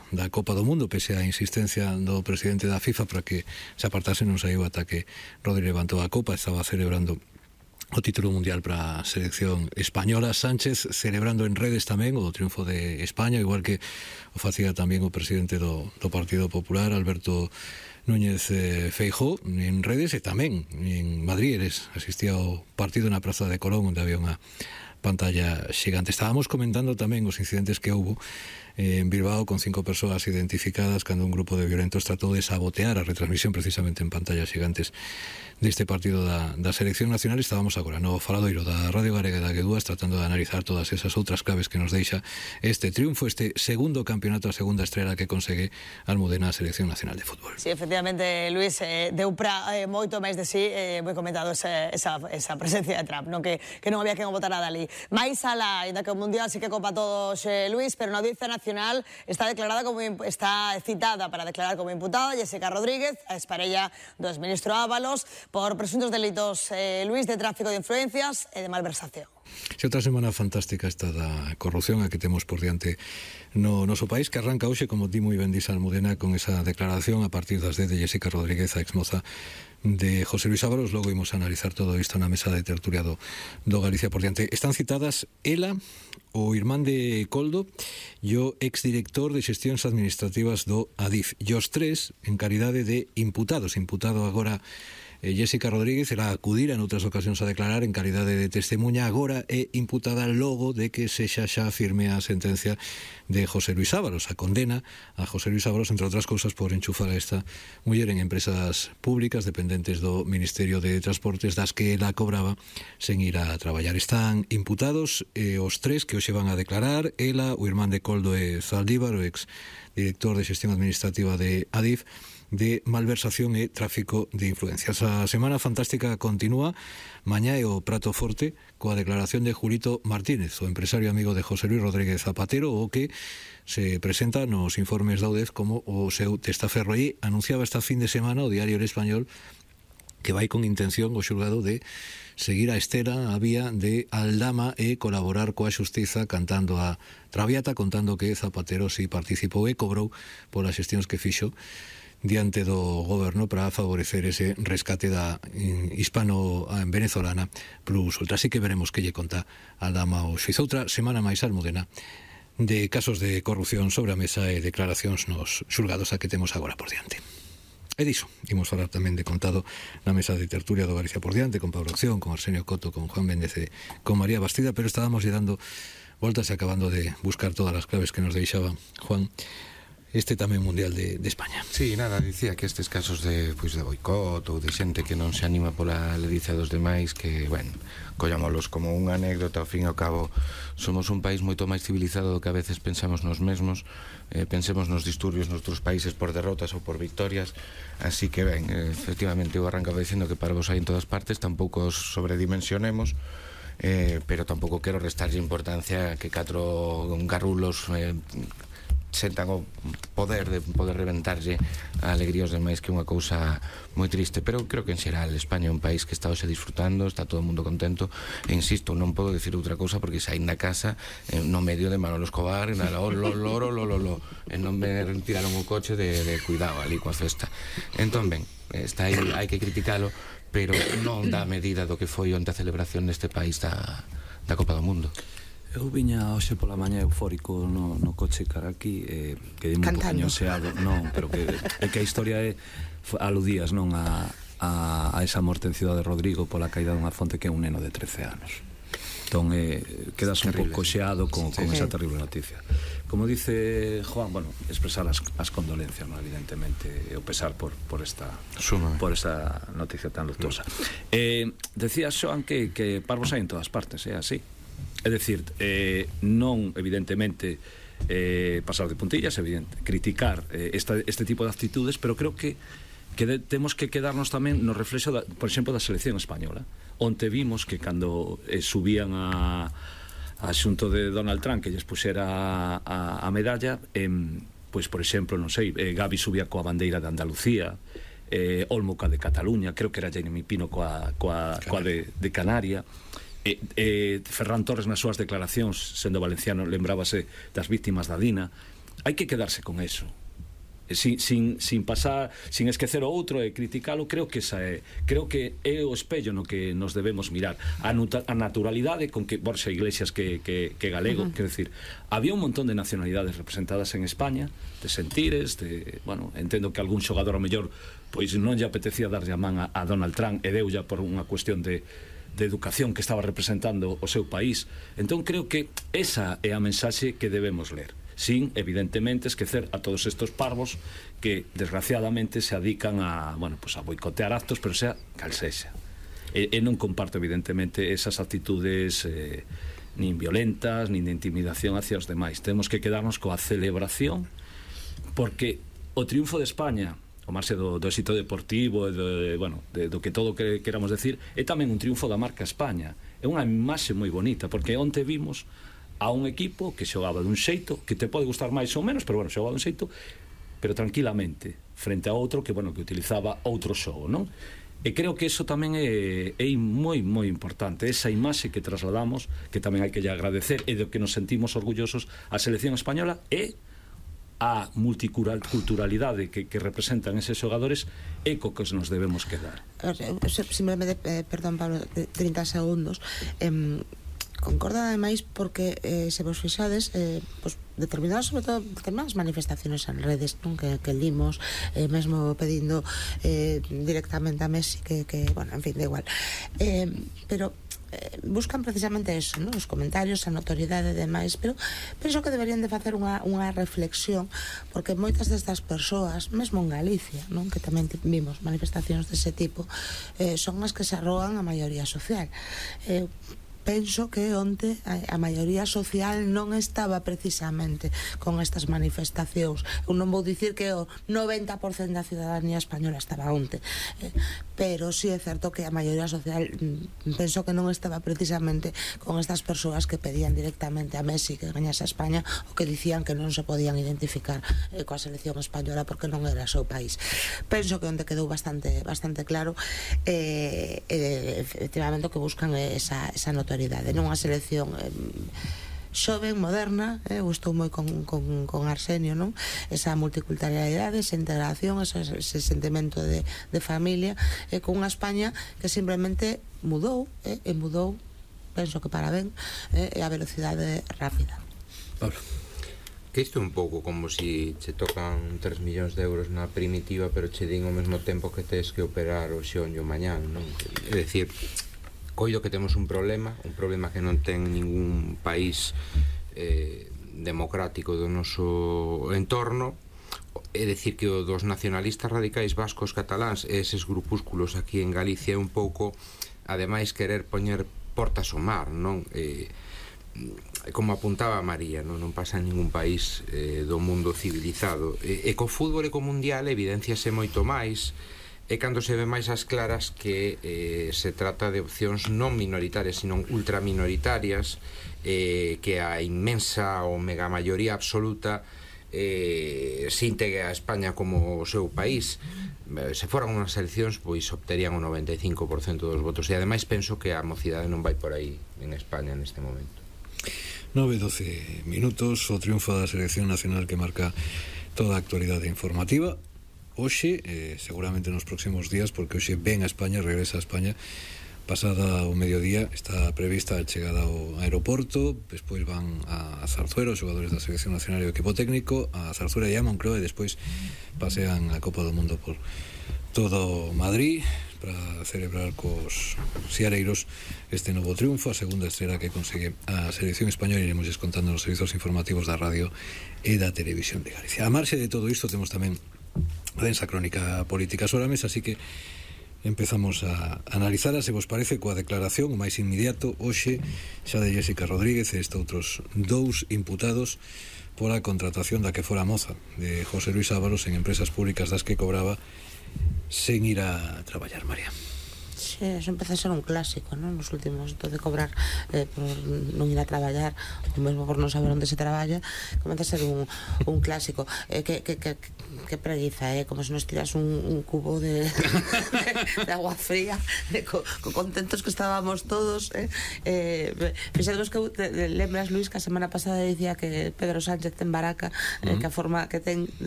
da Copa do Mundo, pese á insistencia do presidente da FIFA para que se apartase, non saiu ata que Rodri levantou a copa, estaba celebrando o título mundial para a selección española. Sánchez celebrando en redes tamén o triunfo de España, igual que o facía tamén o presidente do Partido Popular, Alberto Núñez Feijóo, en redes, e tamén en Madrid. Eles asistía ao partido na Praza de Colón, onde había unha pantalla xigante. Estábamos comentando tamén os incidentes que houbo en Bilbao con 5 persoas identificadas cando un grupo de violentos tratou de sabotear a retransmisión precisamente en pantallas gigantes deste partido da selección nacional. Estábamos agora no faladoiro da Radio Galega da G2 tratando de analizar todas esas outras claves que nos deixa este triunfo, este segundo campeonato, a segunda estrela que consegue Almudena a Selección Nacional de Fútbol. Sí, efectivamente, Luis, deu para moito máis de sí, moi comentado esa presencia de Trump, non que non había quen o votar nada ali. Máis alá, ainda que o Mundial sí que copa todos, Luis, pero na Audiencia Nacional está citada para declarar como imputada Jessica Rodríguez, a exparella do exministro Ábalos, por presuntos delitos, Luis, de tráfico de influencias e de malversación. Se outra semana fantástica esta da corrupción a que temos por diante no noso país, que arranca hoxe, como ti moi ben dis, Almudena, con esa declaración a partir das 10 de Jessica Rodríguez, a exmoza de José Luis Ábalos. Logo imos a analizar todo isto na mesa de tertulia do Galicia por diante. Están citadas ela, o irmán de Coldo e o exdirector de xestións administrativas do Adif, e os tres en calidade de imputados. Imputado agora Jessica Rodríguez, era acudira en outras ocasións a declarar en calidade de testemunha, agora é imputada logo de que sexa xa firme a sentencia de José Luis Ábalos, a condena a José Luis Ábalos, entre outras cousas, por enchufar a esta muller en empresas públicas dependentes do Ministerio de Transportes, das que ela cobraba sen ir a traballar. Están imputados os tres que hoxe van a declarar, ela, o irmán de Coldo e Zaldívar, o ex director de xestión administrativa de Adif, de malversación e tráfico de influencias. A semana fantástica continúa. Mañá é o prato forte coa declaración de Julito Martínez, o empresario amigo de José Luis Rodríguez Zapatero, o que se presenta nos informes da UDEF como o seu testaferro. E anunciaba esta fin de semana o diario El Español que vai con intención o xulgado de seguir a estela, a vía de Aldama e colaborar coa xustiza cantando a Traviata, contando que Zapatero si participou e cobrou polas xestións que fixo diante do goberno para favorecer ese rescate da hispano-venezolana Plus Ultra. Así que veremos que lle conta Aldama o xuiz. Outra semana máis, Almudena, de casos de corrupción sobre a mesa e declaracións nos xulgados a que temos agora por diante. E diso, imos falar tamén de contado na mesa de tertulia do Galicia por diante, con Pablo Acción, con Arsenio Coto, con Juan Méndez e con María Bastida, pero estábamos lle dando voltas e acabando de buscar todas as claves que nos deixaba Juan este tamén Mundial de España. Sí, nada, dicía que estes casos de boicot ou de xente que non se anima pola ledicia dos demais, que, bueno, collámolos como unha anécdota. Ao fin e ao cabo, somos un país moito máis civilizado do que a veces pensamos nos mesmos. Pensemos nos disturbios nos outros países por derrotas ou por victorias. Así que, ben, efectivamente, eu arrancaba dicindo que parvos hai en todas partes, tampouco os sobredimensionemos, pero tampouco quero restarlle importancia que 4 garrulos sentan o poder de poder reventarlle a alegría aos demais, que é unha cousa moi triste. Pero creo que en xeral España é un país que está hoxe disfrutando, está todo o mundo contento, e insisto, non podo decir outra cousa porque saín da casa no medio de Manolo Escobar e non me tiraron o coche de cuidado ali coa festa. Entón, ben, está aí, hai que criticalo, pero non dá medida do que foi onte a celebración neste país da Copa do Mundo. Eu viña hoxe pola mañá eufórico no coche cara aquí, que dime un poquinho xeado, non, pero que a historia é aludías, non, a esa morte en Cidade de Rodrigo pola caída dunha fonte que é un neno de 13 anos. Entón, quedas un pouco xeado con esa terrible noticia. Como dice Juan, bueno, expresar as condolencias, ¿no? Evidentemente, o pesar por esta noticia tan luctuosa. Decías, Xoan, que parvos hai en todas partes, é así. É dicir, non, evidentemente, pasar de puntillas, criticar este tipo de actitudes, pero creo que temos que quedarnos tamén no reflexo, por exemplo, da selección española, onde vimos que cando subían a xunto de Donald Trump que lles puxera a medalla, pois, por exemplo, non sei, Gavi subía coa bandeira de Andalucía, Olmo coa de Cataluña, creo que era Jeremy Pino coa de Canaria. Ferran Torres nas súas declaracións, sendo valenciano, lembrábase das víctimas da Dina. hai que quedarse con eso, sin pasar, sin esquecer o outro e criticalo. Creo que é o espello no que nos debemos mirar, a naturalidade con que Borja Iglesias que galego, quero decir, había un montón de nacionalidades representadas en España, de sentires, bueno, entendo que algún xogador ao mellor pois non lle apetecía darlle a man a Donald Trump e deulla por unha cuestión de educación que estaba representando o seu país. Entón creo que esa é a mensaxe que debemos ler, sin, evidentemente, esquecer a todos estos parvos que, desgraciadamente, se adican a, bueno, pues a boicotear actos, pero sea cal sexa. E non comparto, evidentemente, esas actitudes nin violentas, nin de intimidación hacia os demais. Temos que quedarnos coa celebración, porque o triunfo de España, o marxe do éxito deportivo, do que todo que queramos decir, é tamén un triunfo da marca España. É unha imaxe moi bonita, porque onte vimos a un equipo que xogaba dun xeito que te pode gustar máis ou menos, pero bueno, xogaba dun xeito, pero tranquilamente, frente a outro que, bueno, que utilizaba outro xogo, non? E creo que eso tamén é moi, moi importante, esa imaxe que trasladamos, que tamén hai que lle agradecer e do que nos sentimos orgullosos a selección española, e a multiculturalidade que representan eses xogadores, é co que nos debemos quedar. Simplemente, perdón, Pablo, 30 segundos. Concorda ademais porque se vos fixades determinadas, sobre todo determinadas manifestaciones en redes, non? Que limos, mesmo pedindo directamente a Messi que bueno, en fin, da igual, pero buscan precisamente eso, ¿no? Os comentarios, a notoriedade e demais, pero penso que deberían de facer unha reflexión, porque moitas destas persoas, mesmo en Galicia, non? Que tamén vimos manifestacións dese tipo, son as que se arrogan a maioría social. Penso que onte a maioría social non estaba precisamente con estas manifestacións. Eu non vou dicir que o 90% da ciudadanía española estaba onte, pero sí é certo que a maioría social penso que non estaba precisamente con estas persoas que pedían directamente a Messi que gañase a España, ou que dicían que non se podían identificar coa selección española porque non era o seu país. Penso que onte quedou bastante claro, efectivamente o que buscan é esa notoriedade, non a selección xoven, moderna, gustou moi con Arsenio, non? Esa multiculturalidade, esa integración, ese sentimento de familia, con unha España que simplemente mudou, e mudou, penso que para ben, a velocidade rápida. Pablo. Que isto é un pouco como si che tocan 3 millóns de euros na primitiva, pero che din ao mesmo tempo que tes que operar o xeonllo mañán, non? É dicir, coido que temos un problema que non ten ningún país democrático do noso entorno. É dicir que o dos nacionalistas radicais vascos, cataláns e eses grupúsculos aquí en Galicia é un pouco, ademais, querer poñer portas ao mar, non? Como apuntaba María, non pasa en ningún país do mundo civilizado, e co fútbol e co mundial evidenciase moito máis, e cando se ve máis as claras que se trata de opcións non minoritarias, sino ultraminoritarias, que a inmensa ou mega maioría absoluta se integre a España como o seu país. Se foran unhas eleccións, pois obterían o 95% dos votos, e ademais penso que a mocidade non vai por aí en España neste momento. 9-12 minutos, o triunfo da selección nacional que marca toda a actualidade informativa. Hoxe, seguramente nos próximos días, porque hoxe ven a España, regresa a España, pasada o mediodía, está prevista a chegada ao aeroporto, despois van a Zarzuela, os xogadores da selección nacional e o equipo técnico, a Zarzuela e a Moncloa, e despois pasean a Copa do Mundo por todo Madrid para celebrar cos siareiros este novo triunfo, a segunda estrela que consegue a selección española. Iremos descontando nos servizos informativos da radio e da televisión de Galicia. A marxe de todo isto temos tamén a densa crónica política sobre a mesa, así que empezamos a analizar, se vos parece, coa declaración o máis inmediato hoxe xa de Jéssica Rodríguez e estes outros dous imputados pola contratación da que fora moza de José Luis Ábalos en empresas públicas das que cobraba sen ir a traballar, María. Sí, eso empeza a ser un clásico, non? Nos últimos, de cobrar por non ir a traballar, ou mesmo por non saber onde se traballa, comeza a ser un clásico. Que que preguiza, como se nos tiras un cubo de agua fría, co contentos que estábamos todos. Fixemos que lembras, Luis, que a semana pasada dicía que Pedro Sánchez ten baraca, que a forma que ten